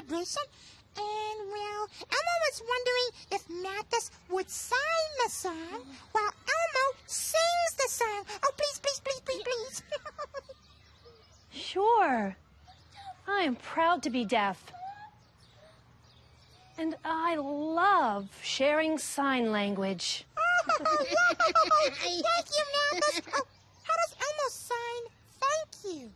vibration. And, well, Elmo was wondering if Mathis would sign the song while Elmo sings the song. Oh, please, please, please, please, please. Sure. I am proud to be deaf. And I love sharing sign language. Oh, yay! Thank you, Mathis. Oh, how does Elmo sign thank you?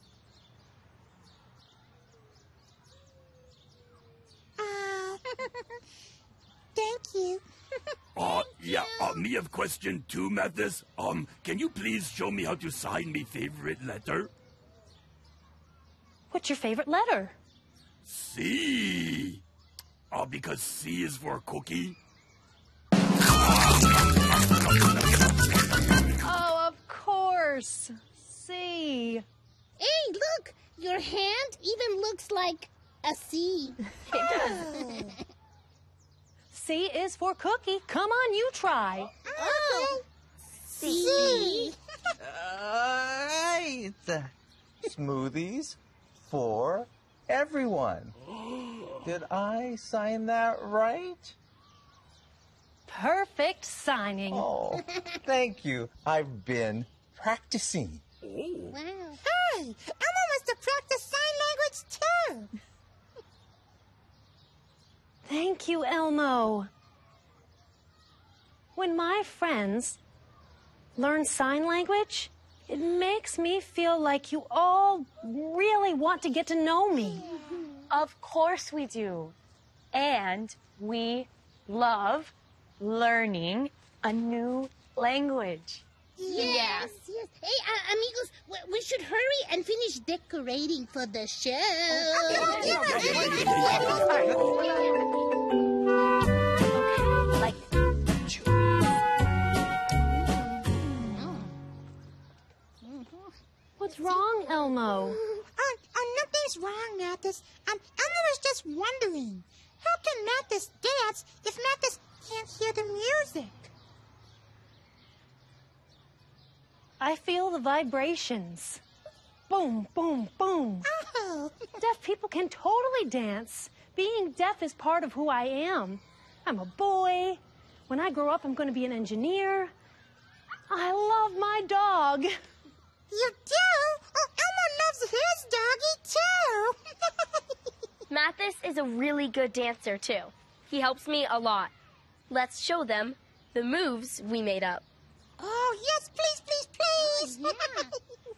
Thank you. Yeah, me have question too, Mathis. Can you please show me how to sign me favorite letter? What's your favorite letter? C. Because C is for cookie. Oh, of course. C. Hey, look! Your hand even looks like a C. It does. C is for cookie. Come on, you try. Oh! C. Right. Smoothies for everyone. Did I sign that right? Perfect signing. Oh, thank you. I've been practicing. Wow. Hey, Elmo wants to practice sign language too. Thank you, Elmo. When my friends learn sign language, it makes me feel like you all really want to get to know me. Of course we do. And we love learning a new language. Yes. Hey, amigos, we should hurry and finish decorating for the show. Like What's wrong, Elmo? Nothing's wrong, Mathis. Elmo was just wondering, how can Mathis dance if Mathis can't hear the music? I feel the vibrations. Boom, boom, boom. Oh. Deaf people can totally dance. Being deaf is part of who I am. I'm a boy. When I grow up, I'm going to be an engineer. I love my dog. You do? Oh, Elmo loves his doggy, too. Mathis is a really good dancer, too. He helps me a lot. Let's show them the moves we made up. Oh, yes, please, please, please.